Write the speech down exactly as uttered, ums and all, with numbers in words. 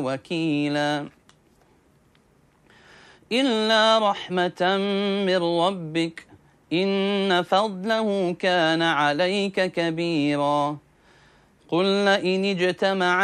وكيلا إلا رحمة من ربك إن فضله كان عليك كبيرا قل إن اجتمع